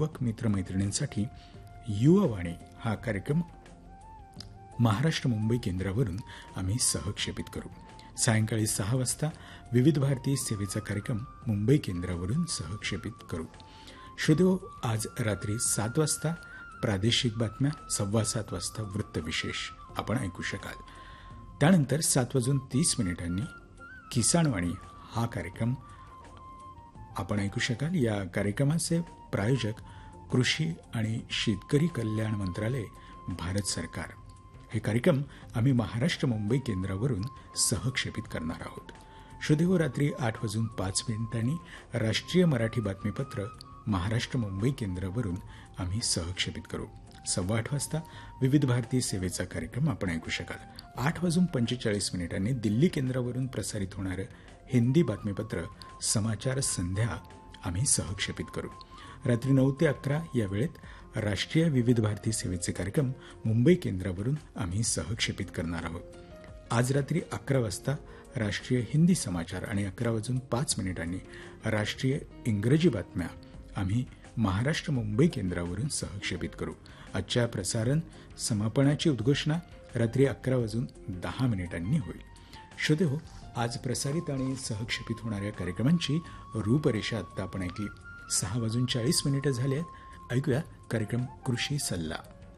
युवक मित्रमैत्रिणींसाठी युवावाणी हा कार्यक्रम महाराष्ट्र मुंबई केंद्रावरून आम्ही सहक्षेपित करू. सायंकाळी 6 वाजता विविध भारती सेवेचा कार्यक्रम मुंबई केंद्रावरून सहक्षेपित करू. श्रोतेहो, आज रात्री 7 वाजता प्रादेशिक बातम्या, 7:15 वाजता वृत्तविशेष आपण ऐकू शकाल. त्यानंतर 7:30 किसानवाणी हा कार्यक्रम आपण ऐकू शकाल. या कार्यक्रमाचे प्रायोजक कृषी आणि शेतकरी कल्याण मंत्रालय, भारत सरकार. हे कार्यक्रम आम्ही महाराष्ट्र मुंबई केंद्रावरून सहक्षेपित करणार आहोत. श्रोतेहो, रात्री 8:05 राष्ट्रीय मराठी बातमीपत्र महाराष्ट्र मुंबई केंद्रावरून आम्ही सहक्षेपित करू. 8:15 वाजता विविध भारतीय सेवेचा कार्यक्रम आपण ऐकू शकाल. 8:45 दिल्ली केंद्रावरून प्रसारित होणारं हिंदी बातमीपत्र समाचार संध्या आम्ही सहक्षेपित करू. रात्री 9 ते 11 या वेळेत राष्ट्रीय विविध भारती सेवेचे कार्यक्रम मुंबई केंद्रावरून आम्ही सहक्षेपित करणार आहोत. आज रात्री 11 वाजता राष्ट्रीय हिंदी समाचार आणि 11:05 राष्ट्रीय इंग्रजी बातम्या आम्ही महाराष्ट्र मुंबई केंद्रावरून सहक्षेपित करू. आजच्या प्रसारण समापनाची उद्घोषणा रात्री 11:10 होईल. श्रोते हो, आज प्रसारित आणि सहक्षेपित होणाऱ्या कार्यक्रमांची रूपरेषा आता आपण ऐकली. 6:40 झाले आहेत. ऐकूया कार्यक्रम कृषी सल्ला.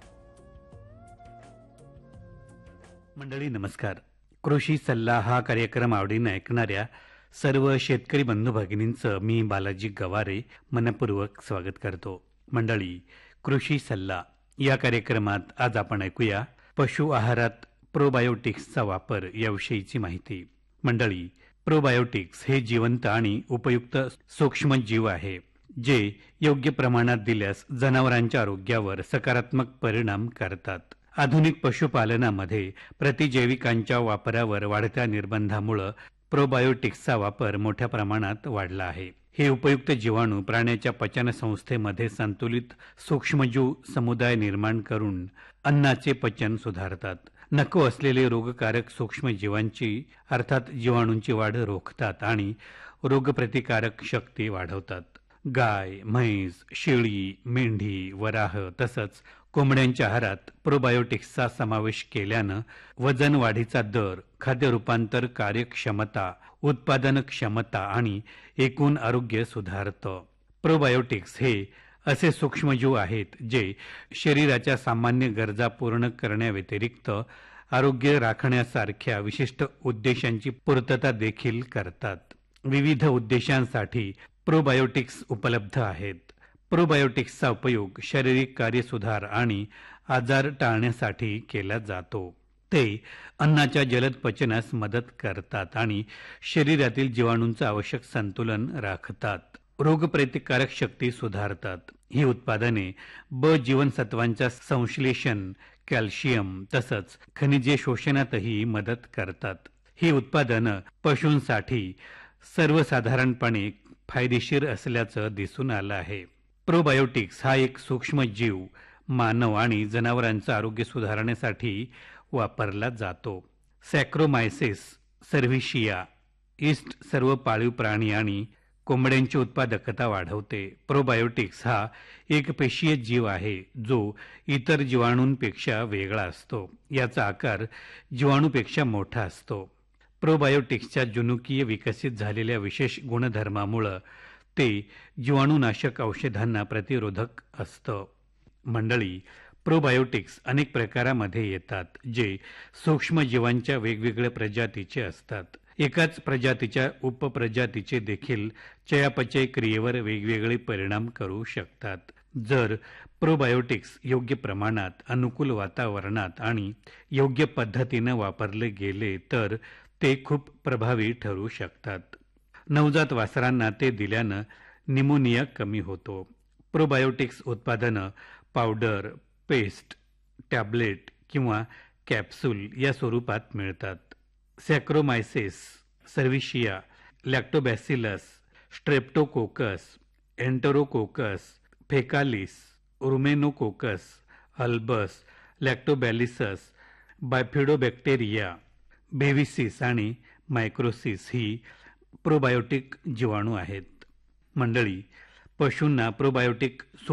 मंडळी नमस्कार. कृषी सल्ला हा कार्यक्रम आवडीने ऐकणाऱ्या सर्व शेतकरी बंधू भगिनींचं मी बालाजी गवारे मनपूर्वक स्वागत करतो. मंडळी, कृषी सल्ला या कार्यक्रमात आज आपण ऐकूया पशु आहारात प्रोबायोटिक्सचा वापर याविषयीची माहिती. मंडळी, प्रोबायोटिक्स हे जिवंत आणि उपयुक्त सूक्ष्मजीव आहे जे योग्य प्रमाणात दिल्यास जनावरांच्या आरोग्यावर सकारात्मक परिणाम करतात. आधुनिक पशुपालनामध्ये प्रतिजैविकांच्या वापरावर वाढत्या निर्बंधामुळे प्रोबायोटिक्सचा वापर मोठ्या प्रमाणात वाढला आहे. हे उपयुक्त जीवाणू प्राण्याच्या पचन संस्थेमध्ये संतुलित सूक्ष्मजीव समुदाय निर्माण करून अन्नाचे पचन सुधारतात. नको असलेले रोगकारक सूक्ष्मजीवांची अर्थात जीवाणूंची वाढ रोखतात आणि रोगप्रतिकारक शक्ती वाढवतात. गाय, म्हैस, शेळी, मेंढी, वराह तसंच कोंबड्यांच्या आहारात प्रोबायोटिक्सचा समावेश केल्यानं वजन वाढीचा दर, खाद्य रूपांतर कार्यक्षमता, उत्पादन क्षमता आणि एकूण आरोग्य सुधारतं. प्रोबायोटिक्स हे असे सूक्ष्मजीव आहेत जे शरीराच्या सामान्य गरजा पूर्ण करण्याव्यतिरिक्त आरोग्य राखण्यासारख्या विशिष्ट उद्देशांची पूर्तता देखील करतात. विविध उद्देशांसाठी प्रोबायोटिक्स उपलब्ध आहेत. प्रोबायोटिक्सचा उपयोग शारीरिक कार्यसुधार आणि आजार टाळण्यासाठी केला जातो. ते अन्नाच्या जलद पचनास मदत करतात आणि शरीरातील जीवाणूंचं आवश्यक संतुलन राखतात. रोगप्रतिकारक शक्ती सुधारतात. ही उत्पादने ब जीवनसत्वांच्या संश्लेषण, कॅल्शियम तसंच खनिजे शोषणातही मदत करतात. ही उत्पादनं पशूंसाठी सर्वसाधारणपणे फायदेशीर असल्याचं दिसून आलं आहे. प्रोबायोटिक्स हा एक सूक्ष्मजीव मानव आणि जनावरांचं आरोग्य सुधारण्यासाठी वापरला जातो. सॅक्रोमायसिस सर्व्हिशिया ईस्ट सर्व पाळीव प्राणी आणि कोंबड्यांची उत्पादकता वाढवते. प्रोबायोटिक्स हा एक पेशीय जीव आहे जो इतर जीवाणूंपेक्षा वेगळा असतो. याचा आकार जीवाणूपेक्षा मोठा असतो. प्रोबायोटिक्सच्या जनुकीय विकसित झालेल्या विशेष गुणधर्मामुळे ते जीवाणूनाशक औषधांना प्रतिरोधक असतं. मंडळी, प्रोबायोटिक्स अनेक प्रकारामध्ये येतात जे सूक्ष्मजीवांच्या वेगवेगळ्या प्रजातीचे असतात. एकाच प्रजातीच्या उपप्रजातीचे देखील चयापचय क्रियेवर वेगवेगळे परिणाम करू शकतात. जर प्रोबायोटिक्स योग्य प्रमाणात, अनुकूल वातावरणात आणि योग्य पद्धतीने वापरले गेले तर ते खूप प्रभावी ठरू शकतात. नवजात वासरांना ते दिल्यानं निमोनिया कमी होतो. प्रोबायोटिक्स उत्पादनं पावडर, पेस्ट, टॅब्लेट किंवा कॅप्सूल या स्वरूपात मिळतात. सॅक्रोमायसिस सर्व्हिशिया, लॅक्टोबॅसिलस, स्ट्रेप्टोकोकस, एंटेरोकोकस, फेकालिस, रुमेनोकोकस, अल्बस, लॅक्टोबॅलिसस, बायफिडोबॅक्टेरिया, बेव्हिसिस आणि मायक्रोसिस ही प्रोबायोटिक जीवाणू आहेत. मंडळी, पशूंना प्रोबायोटिक